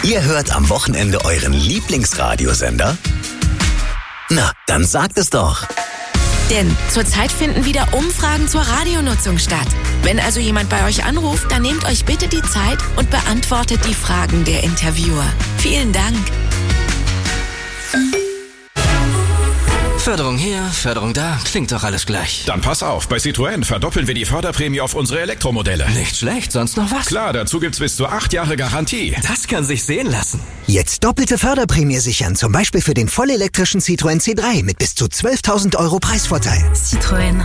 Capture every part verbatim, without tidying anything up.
Ihr hört am Wochenende euren Lieblingsradiosender? Na, dann sagt es doch. Denn zurzeit finden wieder Umfragen zur Radionutzung statt. Wenn also jemand bei euch anruft, dann nehmt euch bitte die Zeit und beantwortet die Fragen der Interviewer. Vielen Dank. Förderung hier, Förderung da, klingt doch alles gleich. Dann pass auf, bei Citroën verdoppeln wir die Förderprämie auf unsere Elektromodelle. Nicht schlecht, sonst noch was? Klar, dazu gibt's bis zu acht Jahre Garantie. Das kann sich sehen lassen. Jetzt doppelte Förderprämie sichern, zum Beispiel für den vollelektrischen Citroën C drei mit bis zu zwölftausend Euro Preisvorteil. Citroën.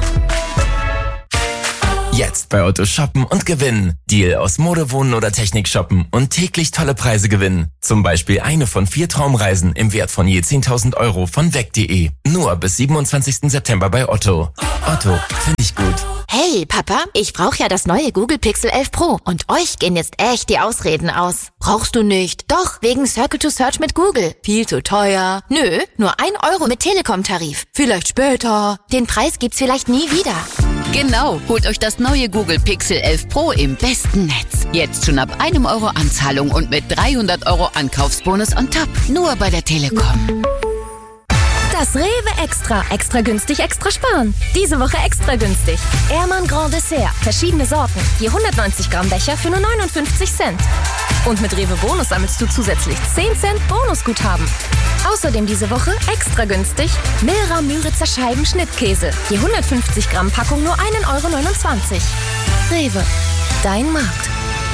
Jetzt bei Otto shoppen und gewinnen. Deal aus Mode, Wohnen oder Technik shoppen und täglich tolle Preise gewinnen. Zum Beispiel eine von vier Traumreisen im Wert von je zehntausend Euro von weg punkt de. Nur bis siebenundzwanzigsten September bei Otto. Otto, finde ich gut. Hey, Papa, ich brauche ja das neue Google Pixel elf Pro und euch gehen jetzt echt die Ausreden aus. Brauchst du nicht? Doch, wegen Circle to Search mit Google. Viel zu teuer. Nö, nur ein Euro mit Telekom-Tarif. Vielleicht später. Den Preis gibt's vielleicht nie wieder. Genau, holt euch das neue Google Pixel elf Pro im besten Netz. Jetzt schon ab einem Euro Anzahlung und mit dreihundert Euro Ankaufsbonus on top. Nur bei der Telekom. Das Rewe Extra. Extra günstig, extra sparen. Diese Woche extra günstig. Ehrmann Grand Dessert. Verschiedene Sorten. Je hundertneunzig Gramm Becher für nur neunundfünfzig Cent. Und mit Rewe Bonus sammelst du zusätzlich zehn Cent Bonusguthaben. Außerdem diese Woche extra günstig Milra Müritzer Scheiben Schnittkäse. Je hundertfünfzig Gramm Packung nur einen Euro neunundzwanzig. Rewe. Dein Markt.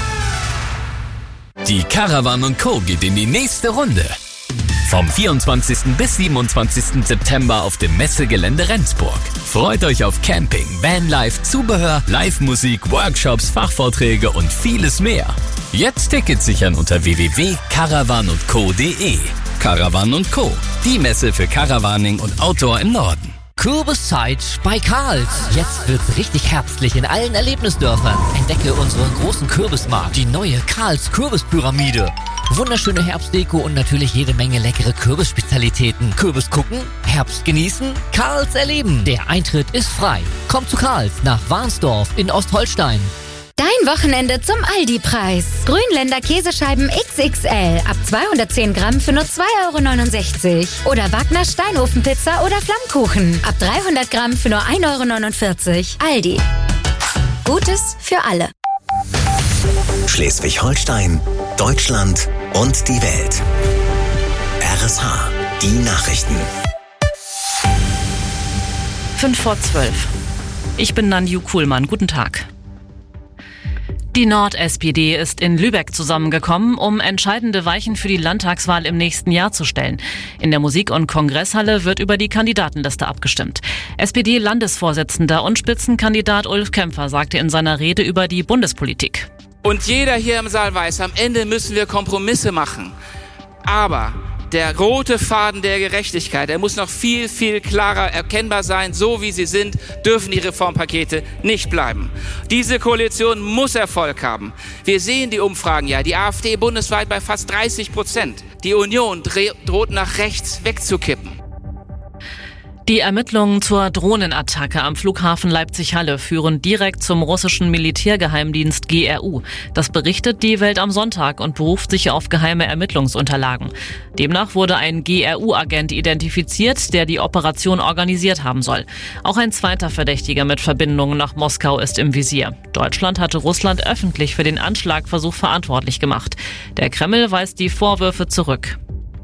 Die Caravan und Co. geht in die nächste Runde. Vom vierundzwanzigsten bis siebenundzwanzigsten September auf dem Messegelände Rendsburg. Freut euch auf Camping, Vanlife, Zubehör, Live-Musik, Workshops, Fachvorträge und vieles mehr. Jetzt Tickets sichern unter w w w punkt caravan und co punkt de. Caravan und Co., die Messe für Caravaning und Outdoor im Norden. Kürbiszeit bei Karls. Jetzt wird's richtig herbstlich in allen Erlebnisdörfern. Entdecke unseren großen Kürbismarkt, die neue Karls Kürbispyramide. Wunderschöne Herbstdeko und natürlich jede Menge leckere Kürbisspezialitäten. Kürbis gucken, Herbst genießen, Karls erleben. Der Eintritt ist frei. Kommt zu Karls nach Warnsdorf in Ostholstein. Dein Wochenende zum Aldi-Preis. Grünländer Käsescheiben X X L ab zweihundertzehn Gramm für nur zwei Euro neunundsechzig. Oder Wagner Steinofenpizza oder Flammkuchen ab dreihundert Gramm für nur ein Euro neunundvierzig. Aldi. Gutes für alle. Schleswig-Holstein, Deutschland und die Welt. R S H, die Nachrichten. Fünf vor zwölf. Ich bin Nanju Kuhlmann. Guten Tag. Die Nord-S P D ist in Lübeck zusammengekommen, um entscheidende Weichen für die Landtagswahl im nächsten Jahr zu stellen. In der Musik- und Kongresshalle wird über die Kandidatenliste abgestimmt. S P D-Landesvorsitzender und Spitzenkandidat Ulf Kämpfer sagte in seiner Rede über die Bundespolitik. Und jeder hier im Saal weiß, am Ende müssen wir Kompromisse machen. Aber der rote Faden der Gerechtigkeit, der muss noch viel, viel klarer erkennbar sein. So wie sie sind, dürfen die Reformpakete nicht bleiben. Diese Koalition muss Erfolg haben. Wir sehen die Umfragen ja, die AfD bundesweit bei fast dreißig Prozent. Die Union droht nach rechts wegzukippen. Die Ermittlungen zur Drohnenattacke am Flughafen Leipzig-Halle führen direkt zum russischen Militärgeheimdienst G R U. Das berichtet die Welt am Sonntag und beruft sich auf geheime Ermittlungsunterlagen. Demnach wurde ein G R U-Agent identifiziert, der die Operation organisiert haben soll. Auch ein zweiter Verdächtiger mit Verbindungen nach Moskau ist im Visier. Deutschland hatte Russland öffentlich für den Anschlagversuch verantwortlich gemacht. Der Kreml weist die Vorwürfe zurück.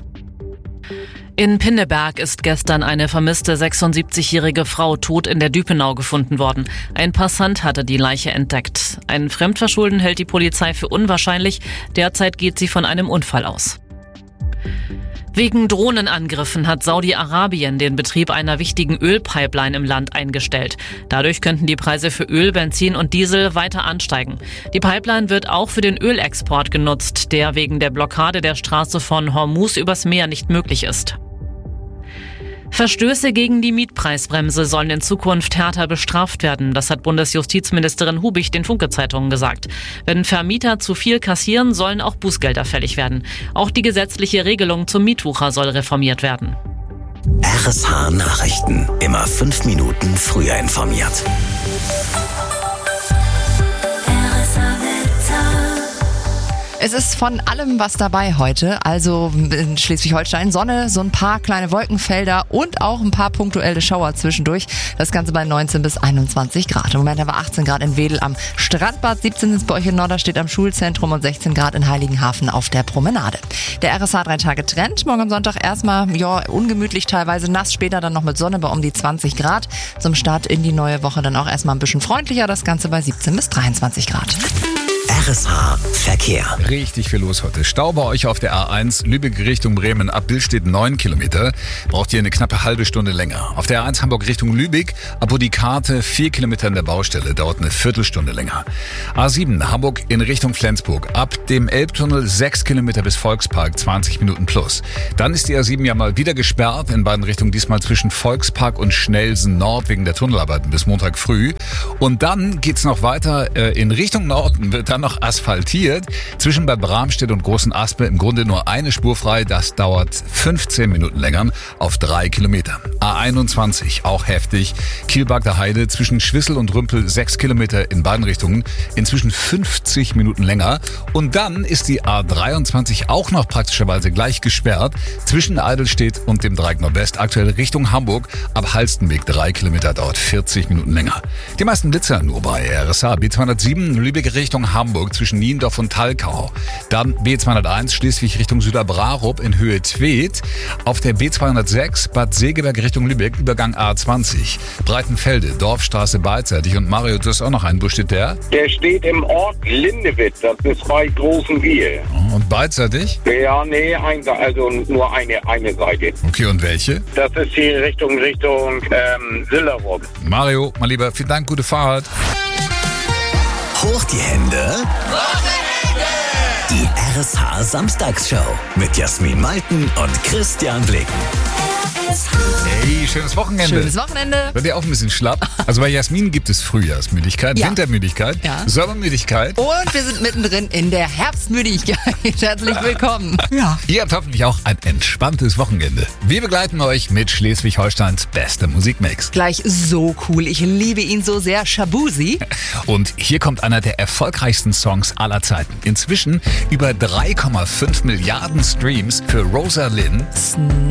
In Pinneberg ist gestern eine vermisste sechsundsiebzigjährige Frau tot in der Düpenau gefunden worden. Ein Passant hatte die Leiche entdeckt. Ein Fremdverschulden hält die Polizei für unwahrscheinlich. Derzeit geht sie von einem Unfall aus. Wegen Drohnenangriffen hat Saudi-Arabien den Betrieb einer wichtigen Ölpipeline im Land eingestellt. Dadurch könnten die Preise für Öl, Benzin und Diesel weiter ansteigen. Die Pipeline wird auch für den Ölexport genutzt, der wegen der Blockade der Straße von Hormuz übers Meer nicht möglich ist. Verstöße gegen die Mietpreisbremse sollen in Zukunft härter bestraft werden. Das hat Bundesjustizministerin Hubig den Funke-Zeitungen gesagt. Wenn Vermieter zu viel kassieren, sollen auch Bußgelder fällig werden. Auch die gesetzliche Regelung zum Mietwucher soll reformiert werden. R S H Nachrichten. Immer fünf Minuten früher informiert. Es ist von allem was dabei heute. Also in Schleswig-Holstein Sonne, so ein paar kleine Wolkenfelder und auch ein paar punktuelle Schauer zwischendurch. Das Ganze bei neunzehn bis einundzwanzig Grad. Im Moment haben wir achtzehn Grad in Wedel am Strandbad, siebzehn ist bei euch in Norderstedt am Schulzentrum und sechzehn Grad in Heiligenhafen auf der Promenade. Der R S H drei Tage Trend. Morgen am Sonntag erstmal ja ungemütlich, teilweise nass, später dann noch mit Sonne bei um die zwanzig Grad. Zum Start in die neue Woche dann auch erstmal ein bisschen freundlicher. Das Ganze bei siebzehn bis dreiundzwanzig Grad. R S H Verkehr. Richtig viel los heute. Stau bei euch auf der A eins, Lübeck Richtung Bremen. Ab Billstedt neun Kilometer. Braucht ihr eine knappe halbe Stunde länger. Auf der A eins Hamburg Richtung Lübeck, ab wo die Karte vier Kilometer in der Baustelle. Dauert eine Viertelstunde länger. A sieben Hamburg in Richtung Flensburg. Ab dem Elbtunnel sechs Kilometer bis Volkspark, zwanzig Minuten plus. Dann ist die A sieben ja mal wieder gesperrt. In beiden Richtungen, diesmal zwischen Volkspark und Schnellsen Nord wegen der Tunnelarbeiten bis Montag früh. Und dann geht's noch weiter äh, in Richtung Norden. Wird dann noch asphaltiert. Zwischen Bad Bramstedt und Großen Aspe im Grunde nur eine Spur frei. Das dauert fünfzehn Minuten länger auf drei Kilometer. A einundzwanzig, auch heftig. Kielbagder Heide zwischen Schwissel und Rümpel sechs Kilometer in beiden Richtungen. Inzwischen fünfzig Minuten länger. Und dann ist die A dreiundzwanzig auch noch praktischerweise gleich gesperrt. Zwischen Eidelstedt und dem Dreieck Nordwest. Aktuell Richtung Hamburg. Ab Halstenweg drei Kilometer, dauert vierzig Minuten länger. Die meisten Blitzer nur bei R S H. B zweihundertsieben Lübeck Richtung Hamburg zwischen Niendorf und Thalkau. Dann B zweihunderteins Schleswig Richtung Süderbrarup in Höhe Tweed. Auf der B zweihundertsechs Bad Segeberg Richtung Lübeck, Übergang A zwanzig. Breitenfelde, Dorfstraße beidseitig. Und Mario, du hast auch noch einen. Wo steht der? Der steht im Ort Lindewitz, das ist bei Großenwil. Und beidseitig? Ja, nee, ein, also nur eine, eine Seite. Okay, und welche? Das ist hier Richtung, Richtung ähm, Sillerup. Mario, mein Lieber, vielen Dank, gute Fahrt. Hoch die Hände. Die R S H Samstagsshow mit Jasmin Malten und Christian Blicken. Hey, schönes Wochenende. Schönes Wochenende. Wird ihr auch ein bisschen schlapp? Also bei Jasmin gibt es Frühjahrsmüdigkeit, Ja. Wintermüdigkeit, Ja. Sommermüdigkeit. Und wir sind mittendrin in der Herbstmüdigkeit. Herzlich willkommen. Ja. Ihr habt hoffentlich auch ein entspanntes Wochenende. Wir begleiten euch mit Schleswig-Holsteins bester Musikmix. Gleich so cool. Ich liebe ihn so sehr. Shabuzi. Und hier kommt einer der erfolgreichsten Songs aller Zeiten. Inzwischen über drei Komma fünf Milliarden Streams für Rosa Lynn.